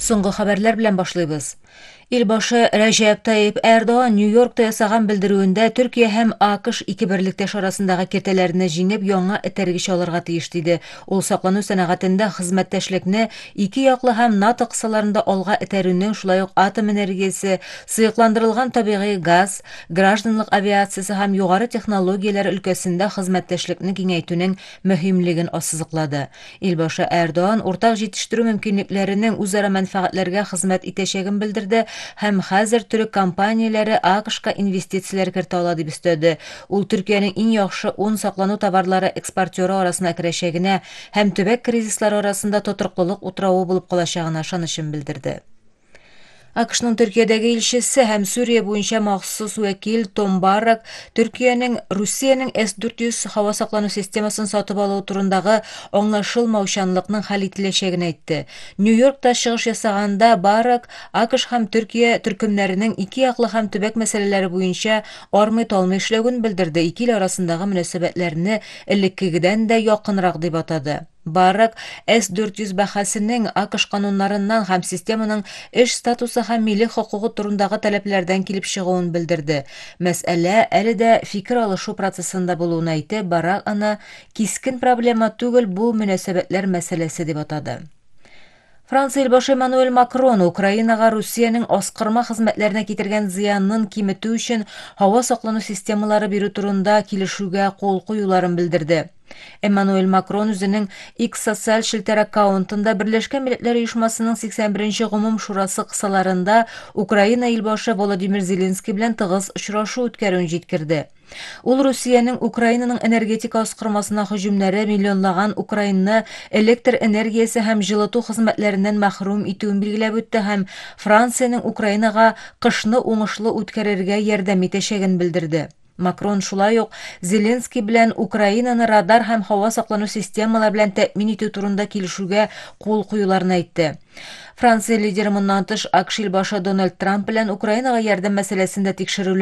Соңгы хәбәрләр белән башлыйбыз. Илбашы Рәҗәп Тайип Эрдоğan Нью-Йоркта ясаган белдерүендә Төркия һәм АКШ ике берлектәш арасындагы кертәләрне җиңеп яңа этәргеч алырга тиеш диде. Ул саклану сәнәгатендә хезмәттәшлекне ике яклы һәм НАТО кысаларында алга этәрүнең, шулай ук атом энергиясе, сыйыкландырылган табигый газ, гражданлык авиациясе һәм югары технологияләр өлкәсендә хезмәттәшлекне киңәйтүнең мөһимлеген ассызыклады. Илбашы Эрдоğan уртак җитештерү мөмкинлекләренең үзара мәнфәгатьләргә хезмәт итәчәген белдерде һәм хәзер төрек компанияләре АКШка инвестицияләр кертә ала дип өстәде. Ул Төркиянең иң яхшы 10 саклану товарлары экспортеры арасына керәчәгенә һәм төбәк кризислары арасында тотырыклылык утрауы булып калачагына ышанычын белдерде. АКШның Төркиядәге илчесе һәм Сүрия буенча махсус вәкил Том Барак Төркиянең Русиянең С-400 һава саклану системасын сатып алу турындагы аңлашылмаучанлыкның хәл ителәчәген әйтте. Нью-Йоркта чыгыш ясаганда Барак АКШ һәм Төркия төркемнәренең ике яклы һәм төбәк мәсьәләләре буенча армый-талмый эшләвен белдерде. Ике ил арасындагы мөнәсәбәтләрне элеккегедән дә якынрак дип атады. Барак С-400 бәхәсенең АКШ кануннарыннан һәм системаның эш статусы һәм милли хокукы турындагы таләпләрдән килеп чыгуын белдерде. Мәсьәлә әле дә фикер алышу процессында булуын әйтеп, Барак аны кискен проблема түгел, бу мөнәсәбәтләр мәсьәләсе дип атады. Франция илбашы Эммануэль Макрон Украинага Русиянең аскырма хезмәтләренә китергән зыянын киметү өчен һава саклану системалары бирү турында килешүгә кул куюларын белдерде. Эммануэль Макрон үзенең X социаль челтәр аккаунтында Берләшкән Милләтләр Оешмасының 81-нче гомум шурасы кысаларында Украина илбашы Володимир Зеленский белән тыгыз очрашу үткәрүен җиткерде. Ул Русиянең Украинаның энергетика аскырмасына һөҗүмнәре миллионлаган Украинны электр энергиясе һәм җылыту хезмәтләреннән мәхрүм итүен билгеләп үтте һәм Франциянең Украинага кышны уңышлы үткәрергә ярдәм итәчәген белдерде. Макрон шулай ук Зеленский белән Украинаны радар һәм һава саклану системалары белән тәэмин итү турында килешүгә кул куюларын әйтте. Франция лидеры моннан тыш АКШ илбашы Дональд Трамп белән Украинага ярдәм мәсьәләсендә тикшерүләр